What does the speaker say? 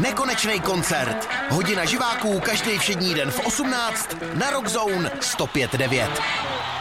Nekonečný koncert. Hodina živáků každý všední den v 18 na Rock Zone 105.9.